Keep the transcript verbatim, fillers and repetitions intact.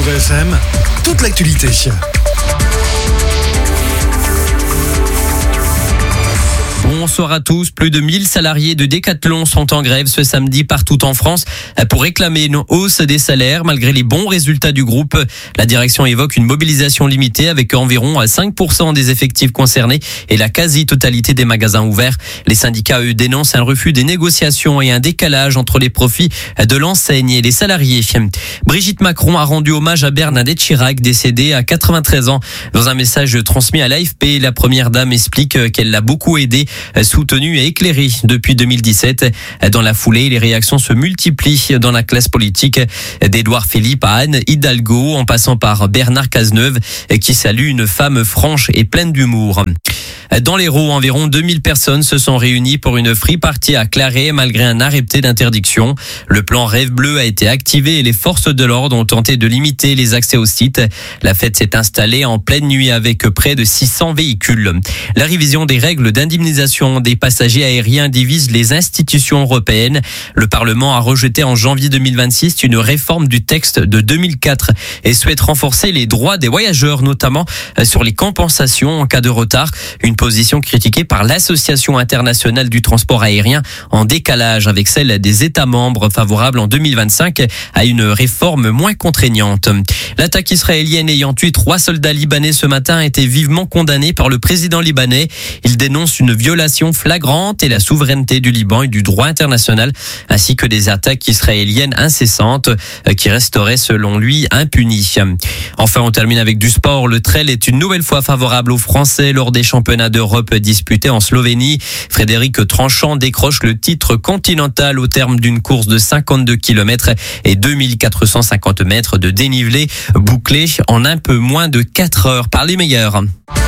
Radio V F M, toute l'actualité. Bonsoir à tous. Plus de mille salariés de Decathlon sont en grève ce samedi partout en France pour réclamer une hausse des salaires malgré les bons résultats du groupe. La direction évoque une mobilisation limitée avec environ cinq pour cent des effectifs concernés et la quasi-totalité des magasins ouverts. Les syndicats, eux, dénoncent un refus des négociations et un décalage entre les profits de l'enseigne et les salariés. Brigitte Macron a rendu hommage à Bernadette Chirac, décédée à quatre-vingt-treize ans. Dans un message transmis à l'A F P, la première dame explique qu'elle l'a beaucoup aidé, soutenu et éclairé depuis deux mille dix-sept. Dans la foulée, les réactions se multiplient dans la classe politique, d'Édouard Philippe à Anne Hidalgo, en passant par Bernard Cazeneuve, qui salue une femme franche et pleine d'humour. Dans l'Hérault, environ deux mille personnes se sont réunies pour une free party à Claré malgré un arrêté d'interdiction. Le plan Rêve Bleu a été activé et les forces de l'ordre ont tenté de limiter les accès au site. La fête s'est installée en pleine nuit avec près de six cents véhicules. La révision des règles d'indemnisation des passagers aériens divise les institutions européennes. Le Parlement a rejeté en janvier deux mille vingt-six une réforme du texte de deux mille quatre et souhaite renforcer les droits des voyageurs, notamment sur les compensations en cas de retard. Une position critiquée par l'Association internationale du transport aérien, en décalage avec celle des États membres favorables en deux mille vingt-cinq à une réforme moins contraignante. L'attaque israélienne ayant tué trois soldats libanais ce matin a été vivement condamnée par le président libanais. Il dénonce une violation flagrante et la souveraineté du Liban et du droit international, ainsi que des attaques israéliennes incessantes qui resteraient selon lui impunies. Enfin, on termine avec du sport. Le trail est une nouvelle fois favorable aux Français lors des championnats d'Europe disputés en Slovénie. Frédéric Tranchant décroche le titre continental au terme d'une course de cinquante-deux kilomètres et deux mille quatre cent cinquante mètres de dénivelé bouclé en un peu moins de quatre heures par les meilleurs.